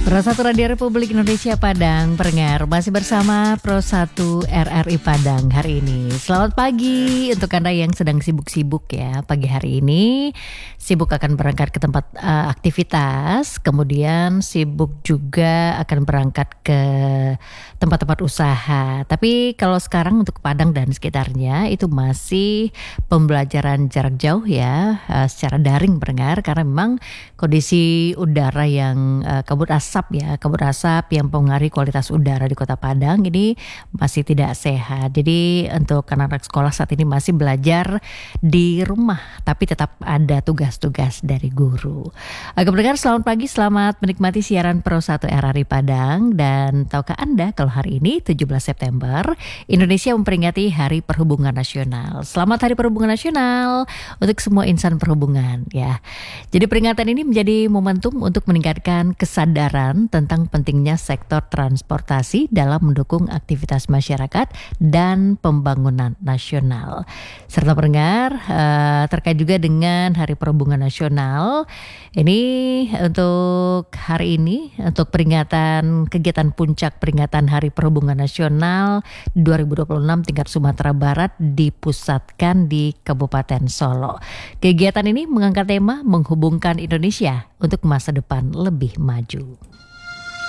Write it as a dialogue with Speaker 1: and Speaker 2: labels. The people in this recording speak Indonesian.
Speaker 1: Pro1 Radio Republik Indonesia Padang pendengar masih bersama Pro1 RRI Padang hari ini. Selamat pagi untuk Anda yang sedang sibuk-sibuk ya. Pagi hari ini sibuk akan berangkat ke tempat aktivitas, kemudian sibuk juga akan berangkat ke tempat-tempat usaha. Tapi kalau sekarang untuk Padang dan sekitarnya itu masih pembelajaran jarak jauh ya, secara daring pendengar, karena memang kondisi udara yang kabut asap yang mempengaruhi kualitas udara di Kota Padang ini masih tidak sehat. Jadi untuk anak-anak sekolah saat ini masih belajar di rumah, tapi tetap ada tugas-tugas dari guru. Pendengar selamat pagi, selamat menikmati siaran Pro1 RRI Padang. Dan tahukah Anda kalau hari ini 17 September Indonesia memperingati Hari Perhubungan Nasional. Selamat Hari Perhubungan Nasional untuk semua insan perhubungan ya. Jadi peringatan ini menjadi momentum untuk meningkatkan kesadaran tentang pentingnya sektor transportasi dalam mendukung aktivitas masyarakat dan pembangunan nasional. Serta pendengar, terkait juga dengan Hari Perhubungan Nasional, ini untuk hari ini, untuk peringatan kegiatan puncak peringatan Hari Perhubungan Nasional 2026 tingkat Sumatera Barat dipusatkan di Kabupaten Solo. Kegiatan ini mengangkat tema menghubungkan Indonesia untuk masa depan lebih maju.